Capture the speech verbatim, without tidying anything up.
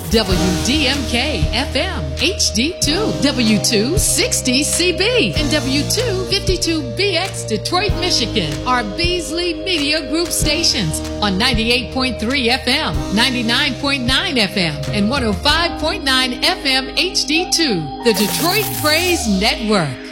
W D M K F M H D two, W two sixty C B, and W two fifty-two B X Detroit, Michigan are Beasley Media Group stations on ninety-eight point three F M, ninety-nine point nine F M, and one oh five point nine F M H D two, the Detroit Praise Network.